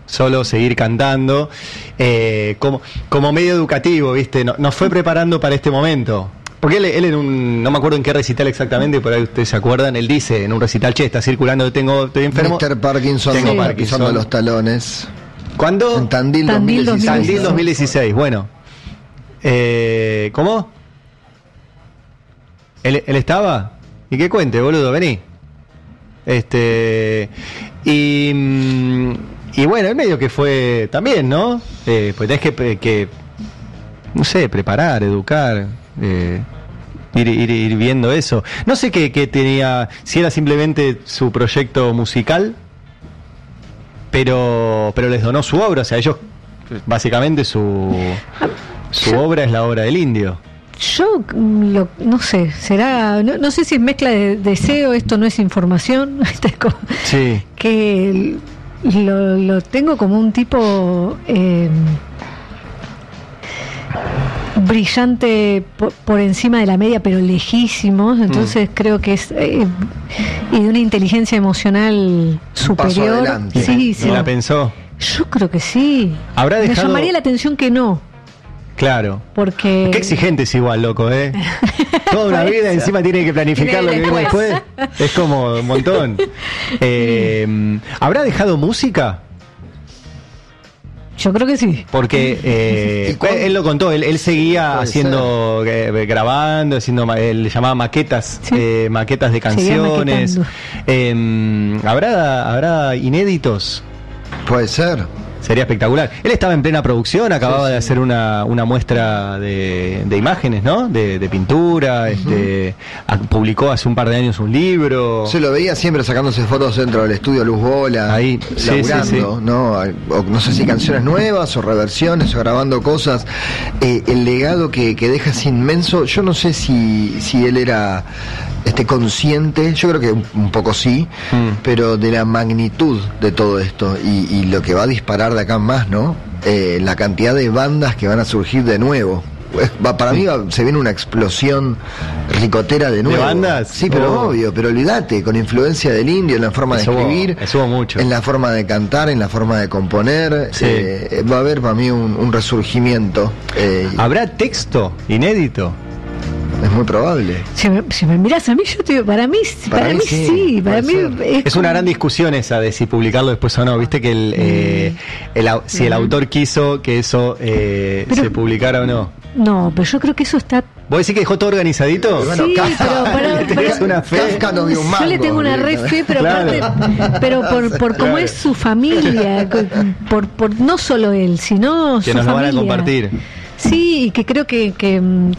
solo seguir cantando, como medio educativo, ¿viste? Nos fue preparando para este momento. Porque él en no me acuerdo en qué recital exactamente, por ahí ustedes se acuerdan, él dice en un recital, che, está circulando, estoy enfermo. Mr. Parkinson, tengo sí. Parkinson. Pisando los talones. ¿Cuándo? En Tandil 2016. Tandil 2016, bueno. ¿Cómo? ¿Él estaba? ¿Y qué cuente, boludo? Vení. Y bueno, el medio que fue también, ¿no? Pues tenés que no sé, preparar, educar, ir viendo eso. No sé qué tenía, si era simplemente su proyecto musical, pero les donó su obra, o sea, ellos, básicamente su obra es la obra del Indio. Yo no sé, será, no sé si es mezcla de deseo, esto no es información, sí. Que lo tengo como un tipo brillante por encima de la media, pero lejísimos, entonces creo que es y de una inteligencia emocional superior. Sí, ¿Se la pensó? Yo creo que sí. ¿Habrá dejado... Me llamaría la atención que no. Claro. Porque... Qué exigente es igual, loco, Toda una vida encima tiene que planificar lo que viene después. Es como un montón. ¿Habrá dejado música? Yo creo que sí. Porque él lo contó, él seguía haciendo, grabando, él le llamaba maquetas, sí. Maquetas de canciones. ¿Habrá inéditos? Puede ser. Sería espectacular. Él estaba en plena producción, acababa de hacer una muestra de imágenes, ¿no? De pintura, publicó hace un par de años un libro. Se lo veía siempre sacándose fotos dentro del estudio Luz Bola, ahí laburando, ¿no? O no sé si canciones nuevas o reversiones o grabando cosas. El legado que deja es inmenso. Yo no sé si él era consciente, yo creo que un poco sí, pero de la magnitud de todo esto y lo que va a disparar de acá en más, ¿no? La cantidad de bandas que van a surgir de nuevo. Para mí se viene una explosión ricotera de nuevo. ¿De bandas? Sí, pero obvio, pero olvídate, con influencia del indio en la forma de escribir, mucho. En la forma de cantar, en la forma de componer. Sí. Va a haber para mí un resurgimiento. ¿Habrá texto inédito? Es muy probable. Si me miras a mí, yo te digo, para mí sí, para mí es una gran discusión esa de si publicarlo después o no. Viste que si el autor quiso que eso se publicara o no. No, pero yo creo que eso está... ¿Vos decís que dejó todo organizadito? Sí, pero es una fe. Kafka no dio un mango, yo le tengo una re fe, pero claro. Aparte, pero por cómo es su familia, por no solo él, sino que su nos familia. Lo van a compartir. Sí, y que creo que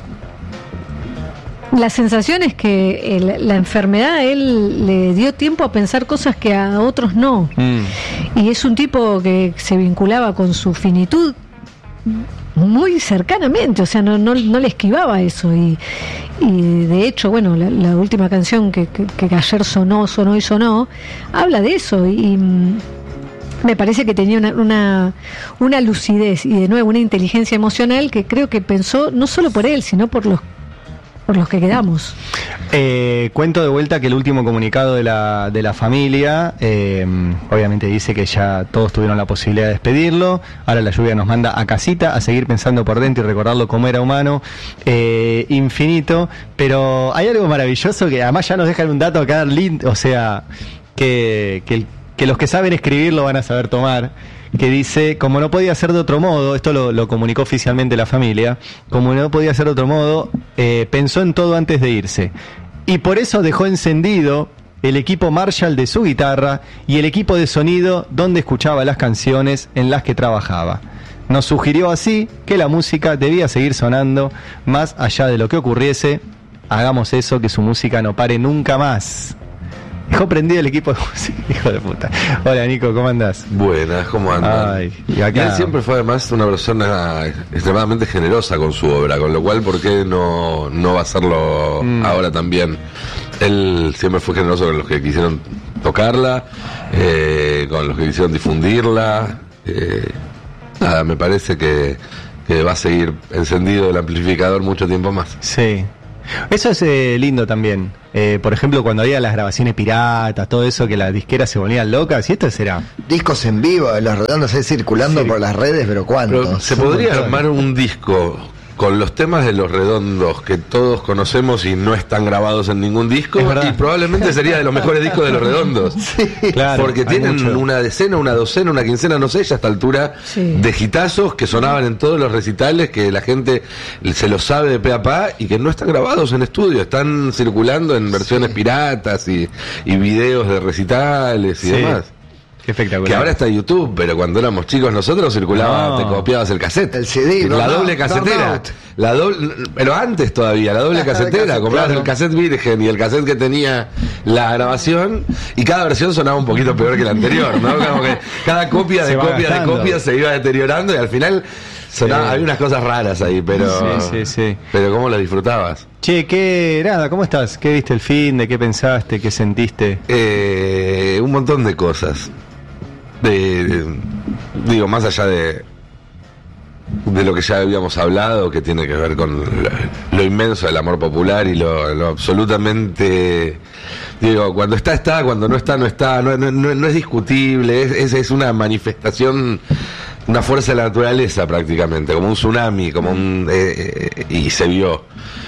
la sensación es que la enfermedad a él le dio tiempo a pensar cosas que a otros no. Y es un tipo que se vinculaba con su finitud muy cercanamente, o sea, no le esquivaba eso. Y de hecho, bueno, la última canción que ayer sonó, habla de eso. Y me parece que tenía una lucidez y de nuevo una inteligencia emocional que creo que pensó no solo por él, sino por los que quedamos. Cuento de vuelta que el último comunicado de la familia obviamente dice que ya todos tuvieron la posibilidad de despedirlo. Ahora la lluvia nos manda a casita a seguir pensando por dentro y recordarlo como era humano, infinito. Pero hay algo maravilloso que además ya nos dejan un dato acá, o sea, que los que saben escribir lo van a saber tomar, que dice, como no podía ser de otro modo, esto lo comunicó oficialmente la familia, como no podía ser de otro modo, pensó en todo antes de irse. Y por eso dejó encendido el equipo Marshall de su guitarra y el equipo de sonido donde escuchaba las canciones en las que trabajaba. Nos sugirió así que la música debía seguir sonando más allá de lo que ocurriese. Hagamos eso, que su música no pare nunca más. Dejó prendido el equipo de música, hijo de puta. Hola Nico, ¿cómo andás? Buenas, ¿cómo andan? Ay, y acá... Y él siempre fue además una persona extremadamente generosa con su obra, con lo cual, ¿por qué no va a hacerlo ahora también? Él siempre fue generoso con los que quisieron tocarla, con los que quisieron difundirla. Nada, me parece que va a seguir encendido el amplificador mucho tiempo más. Sí. Eso es lindo también. Por ejemplo, cuando había las grabaciones piratas, todo eso, que las disqueras se volvían locas, y esto será. Discos en vivo, los redondos ahí circulando por las redes, pero ¿cuántos? Pero se podría armar un disco con los temas de Los Redondos que todos conocemos y no están grabados en ningún disco, y probablemente sería de los mejores discos de Los Redondos. Claro, porque tienen una decena, una docena, una quincena, no sé, ya a esta altura, de hitazos que sonaban en todos los recitales, que la gente se los sabe de pe a pa y que no están grabados en estudio, están circulando en versiones piratas y videos de recitales y demás. Espectacular. Que ahora está YouTube, pero cuando éramos chicos nosotros circulaba, te copiabas el cassette. El CD, la doble casetera. Pero antes todavía, la doble casetera. Comprabas el cassette virgen y el cassette que tenía la grabación, y cada versión sonaba un poquito peor que la anterior, ¿no? Como que cada copia de copia se iba deteriorando y al final sonaba, había unas cosas raras ahí, pero pero ¿cómo lo disfrutabas? Che, ¿cómo estás? ¿Qué viste el fin? ¿De qué pensaste? ¿Qué sentiste? Un montón de cosas. Digo, más allá de lo que ya habíamos hablado, que tiene que ver con lo inmenso del amor popular y lo absolutamente, digo, cuando está, cuando no está, no es discutible, es una manifestación, una fuerza de la naturaleza prácticamente, como un tsunami, como y se vio.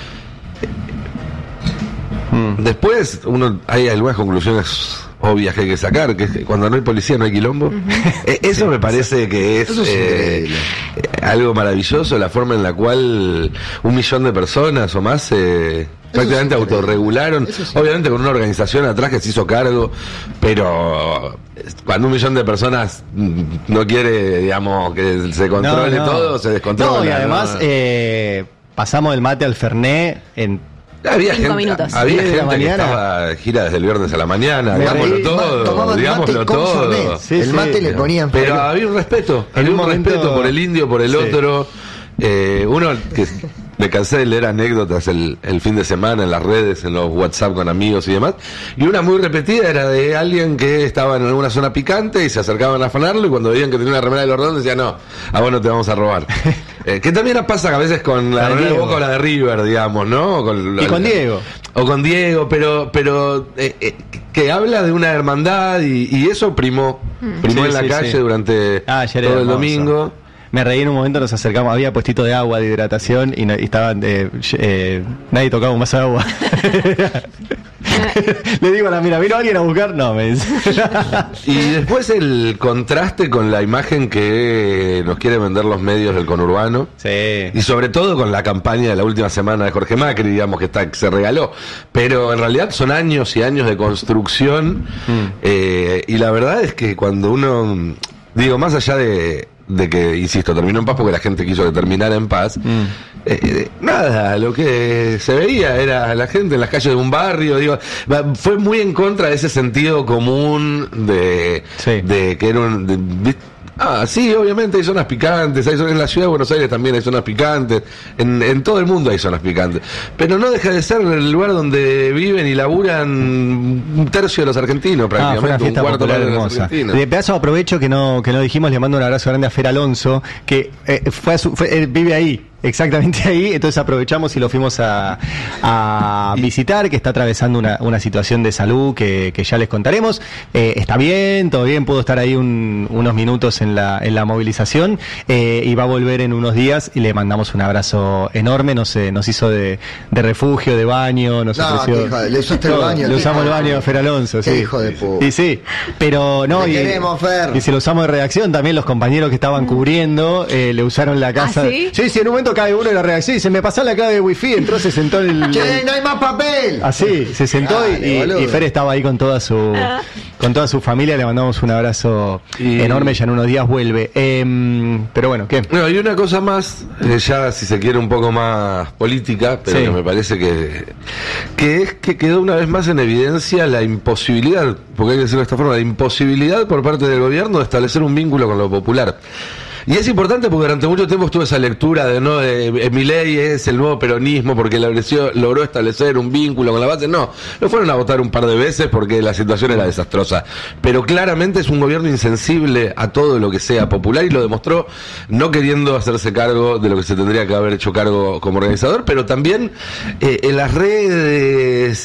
Después hay algunas conclusiones obvias que hay que sacar, que es que cuando no hay policía no hay quilombo. Eso me parece que es algo maravilloso, la forma en la cual 1 millón de personas o más prácticamente autorregularon, obviamente con una organización atrás que se hizo cargo, pero cuando 1 millón de personas no quiere, digamos, que se controle todo, se descontrola. No, y además pasamos del mate al fernet en había 5 minutos. Había gente que estaba gira desde el viernes a la mañana, digámoslo todo. El mate le ponían. Pero había un respeto, respeto por el indio, por el otro. Uno que me cansé de leer anécdotas el fin de semana en las redes, en los WhatsApp con amigos y demás, y una muy repetida era de alguien que estaba en alguna zona picante y se acercaban a afanarlo, y cuando veían que tenía una remera de Los Redondos decían, no, a vos no te vamos a robar. Que también pasa a veces con la remera de Boca o la de River, digamos, ¿no? Con Diego. O con Diego, pero que habla de una hermandad, y eso primó en la calle durante todo el domingo. Me reí en un momento, nos acercamos, había puestito de agua, de hidratación, y estaban, nadie tocaba un vaso de agua. Le digo a la ¿vino alguien a buscar? No, me dice. Y después el contraste con la imagen que nos quieren vender los medios del conurbano. Sí. Y sobre todo con la campaña de la última semana de Jorge Macri, digamos, que se regaló. Pero en realidad son años y años de construcción. Y la verdad es que cuando uno, digo, más allá de que, insisto, terminó en paz porque la gente quiso que terminara en paz, nada, lo que se veía era la gente en las calles de un barrio, digo, fue muy en contra de ese sentido común de que era sí, obviamente hay zonas picantes, en la ciudad de Buenos Aires también hay zonas picantes, en todo el mundo hay zonas picantes, pero no deja de ser el lugar donde viven y laburan 1/3 de los argentinos prácticamente, fue una fiesta 1/4 popular de los hermosa. argentinos. De pedazo aprovecho que no dijimos, le mando un abrazo grande a Fer Alonso, que vive ahí. Exactamente ahí, entonces aprovechamos y lo fuimos a visitar, que está atravesando una situación de salud que ya les contaremos. Está bien, todo bien, pudo estar ahí unos minutos en la movilización, y va a volver en unos días, y le mandamos un abrazo enorme. Nos hizo de refugio, de baño, nos ofreció. Le usaste el baño. Le usamos el baño a Fer Alonso, sí. Hijo de puta. Y sí, pero no. Queremos, Fer. Y si lo usamos de redacción, también los compañeros que estaban cubriendo le usaron la casa. ¿Ah, sí? Sí, en un momento cae uno de la redacción y dice, me pasó la clave de wifi, entró, se sentó en el... ¡Che, no hay más papel! Así, se sentó y Fer estaba ahí con toda su familia, le mandamos un abrazo enorme, ya en unos días vuelve. Pero bueno, ¿qué? Bueno, hay una cosa más, ya si se quiere un poco más política, pero que me parece que es que quedó una vez más en evidencia la imposibilidad, porque hay que decirlo de esta forma, la imposibilidad por parte del gobierno de establecer un vínculo con lo popular. Y es importante porque durante mucho tiempo estuvo esa lectura de Milei es el nuevo peronismo porque logró establecer un vínculo con la base. No fueron a votar un par de veces porque la situación era desastrosa. Pero claramente es un gobierno insensible a todo lo que sea popular y lo demostró no queriendo hacerse cargo de lo que se tendría que haber hecho cargo como organizador, pero también en las redes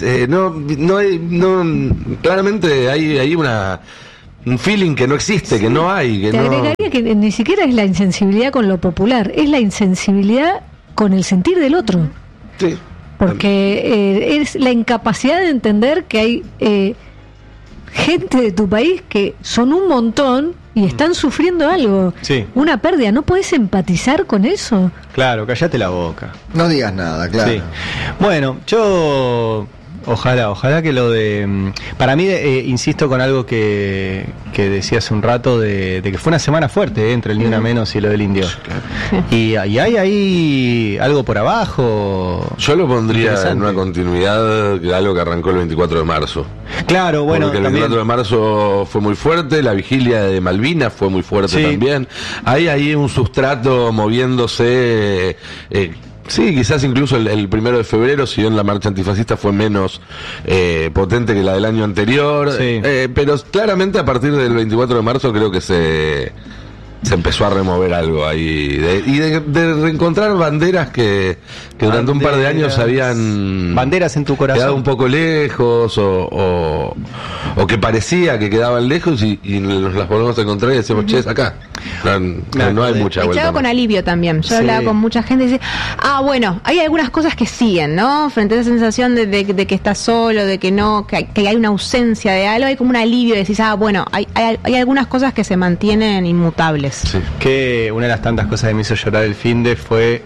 claramente hay un feeling que no existe, que no hay. Que te agregaría que ni siquiera es la insensibilidad con lo popular, es la insensibilidad con el sentir del otro. Sí. Porque es la incapacidad de entender que hay gente de tu país que son un montón y están sufriendo algo, una pérdida. ¿No podés empatizar con eso? Claro, cállate la boca. No digas nada, claro. Sí. Bueno, yo... Ojalá que lo de... Para mí, insisto con algo que decía hace un rato, de que fue una semana fuerte entre el Ni Una Menos y lo del Indio. Claro. Y hay ahí algo por abajo. Yo lo pondría en una continuidad de algo que arrancó el 24 de marzo. Claro, bueno. Porque el 24 de marzo fue muy fuerte, la vigilia de Malvinas fue muy fuerte también. Hay ahí un sustrato moviéndose... Sí, quizás incluso el 1 de febrero, si bien la marcha antifascista fue menos potente que la del año anterior, pero claramente a partir del 24 de marzo creo que se empezó a remover algo ahí, de reencontrar banderas que durante un par de años habían... Banderas en tu corazón. Quedado un poco lejos o que parecía que quedaban lejos y nos las volvemos a encontrar y decimos, che, es acá. No hay mucha vuelta. Yo con alivio también. Yo hablaba con mucha gente y dice, bueno, hay algunas cosas que siguen, ¿no? Frente a esa sensación de que estás solo, de que no, que hay una ausencia de algo, hay como un alivio y decís, bueno, hay algunas cosas que se mantienen inmutables. Sí. Que una de las tantas cosas que me hizo llorar el finde fue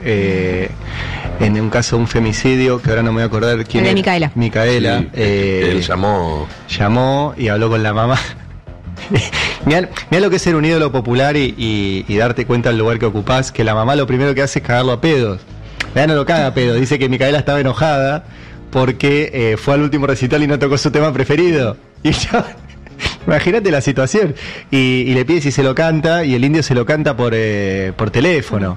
en un caso de un femicidio, que ahora no me voy a acordar quién es. Micaela. Él llamó y habló con la mamá. Mirá lo que es ser un ídolo popular y darte cuenta del lugar que ocupás, que la mamá lo primero que hace es cagarlo a pedos. Ya no lo caga a pedos, dice que Micaela estaba enojada porque fue al último recital y no tocó su tema preferido. Y yo... Imagínate la situación. Y le pide si se lo canta, y el Indio se lo canta por teléfono.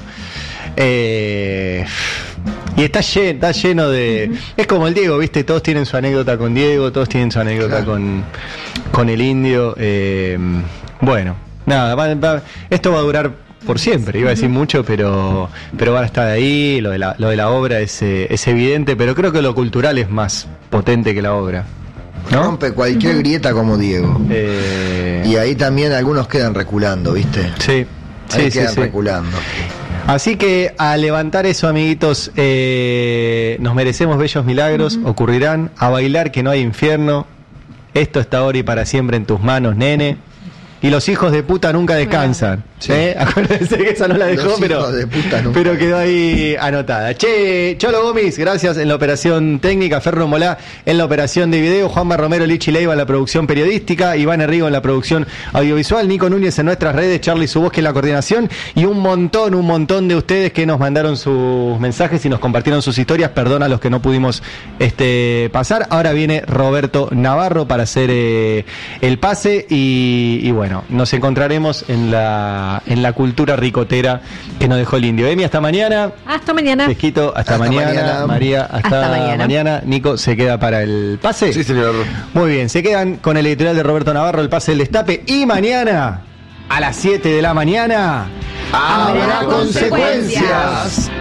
Y está lleno de... Es como el Diego, ¿viste? Todos tienen su anécdota con Diego, todos tienen su anécdota con el Indio. Bueno, nada, esto va a durar por siempre, iba a decir mucho, pero van a estar ahí. Lo de la obra es evidente, pero creo que lo cultural es más potente que la obra, ¿no? Rompe cualquier grieta como Diego. Y ahí también algunos quedan reculando, ¿viste? Sí. Ahí quedan reculando. Así que a levantar eso, amiguitos, nos merecemos bellos milagros, ocurrirán. A bailar que no hay infierno. Esto está ahora y para siempre en tus manos, nene. Y los hijos de puta nunca descansan. Sí. Acuérdense que esa no la dejó, pero quedó ahí anotada. Che, Cholo Gómez, gracias en la operación técnica, Ferro Molá en la operación de video, Juanma Romero, Lichi Leiva en la producción periodística, Iván Herrigo en la producción audiovisual, Nico Núñez en nuestras redes, Charlie Subosque en la coordinación y un montón de ustedes que nos mandaron sus mensajes y nos compartieron sus historias. Perdón a los que no pudimos pasar. Ahora viene Roberto Navarro para hacer el pase y bueno, nos encontraremos en la cultura ricotera que nos dejó el Indio. Emi, hasta mañana. Hasta mañana. Pesquito, hasta mañana. María, hasta mañana. Nico, ¿se queda para el pase? Sí, señor. Muy bien, se quedan con el editorial de Roberto Navarro, el pase del destape. Y mañana, a las 7 de la mañana, habrá consecuencias.